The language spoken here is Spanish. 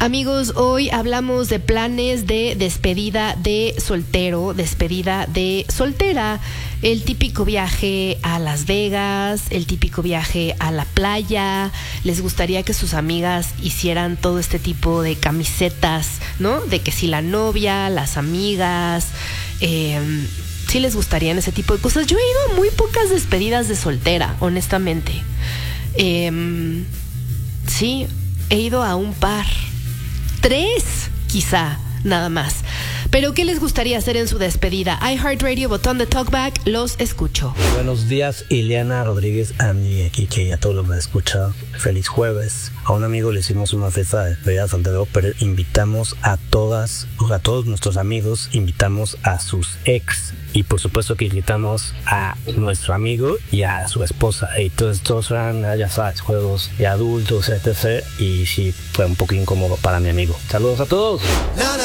Amigos, hoy hablamos de planes de despedida de soltero, despedida de soltera. El típico viaje a Las Vegas, el típico viaje a la playa. Les gustaría que sus amigas hicieran todo este tipo de camisetas, ¿no? De que si la novia, las amigas, sí les gustarían ese tipo de cosas. Yo he ido a muy pocas despedidas de soltera, honestamente. Sí, he ido a un par. 3, quizá, nada más. Pero ¿qué les gustaría hacer en su despedida? iHeartRadio, botón de talkback, los escucho. Buenos días, Ileana Rodríguez, a mí aquí que a todos los que escuchan. Feliz jueves. A un amigo le hicimos una fiesta de despedida de soltero, pero invitamos a todos nuestros amigos, invitamos a sus ex. Y por supuesto que invitamos a nuestro amigo y a su esposa. Y todos eran, ya sabes, juegos de adultos, etc. Y sí, fue un poco incómodo para mi amigo. Saludos a todos.